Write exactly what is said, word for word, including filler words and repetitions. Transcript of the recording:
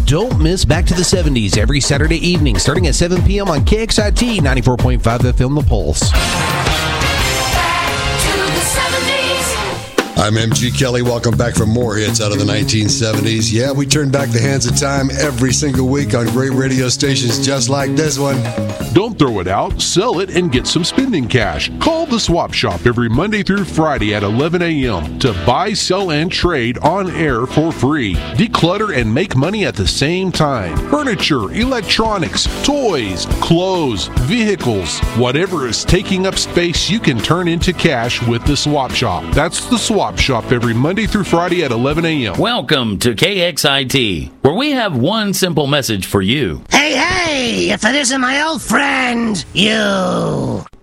Don't miss Back to the seventies every Saturday evening starting at seven p.m. on K X I T ninety-four point five F M The Pulse. Back to the seventies. I'm M G Kelly. Welcome back for more hits out of the nineteen seventies. Yeah, we turn back the hands of time every single week on great radio stations just like this one. Don't throw it out, sell it, and get some spending cash. Call the Swap Shop every Monday through Friday at eleven a.m. to buy, sell, and trade on air for free. Declutter and make money at the same time. Furniture, electronics, toys, clothes, vehicles, whatever is taking up space, you can turn into cash with the Swap Shop. That's the Swap Shop every Monday through Friday at eleven a.m. Welcome to K X I T, where we have one simple message for you. Hey, hey! If it isn't my old friend, you!